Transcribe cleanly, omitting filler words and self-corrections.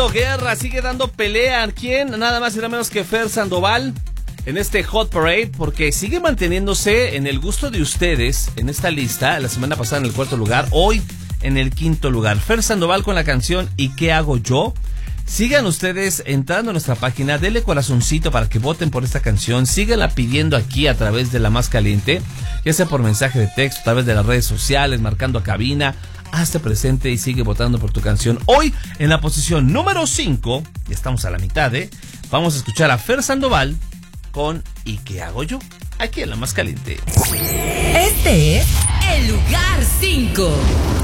dando guerra, sigue dando pelea. ¿Quién? Nada más y nada menos que Fer Sandoval en este Hot Parade, porque sigue manteniéndose en el gusto de ustedes en esta lista. La semana pasada en el 4º lugar, hoy en el 5º lugar. Fer Sandoval con la canción ¿Y qué hago yo? Sigan ustedes entrando a nuestra página, denle corazoncito para que voten por esta canción, síganla pidiendo aquí a través de La Más Caliente, ya sea por mensaje de texto, a través de las redes sociales, marcando a cabina. Hazte presente y sigue votando por tu canción. Hoy en la posición número 5, ya estamos a la mitad, vamos a escuchar a Fer Sandoval con ¿Y qué hago yo? Aquí en La Más Caliente. Este es el lugar 5.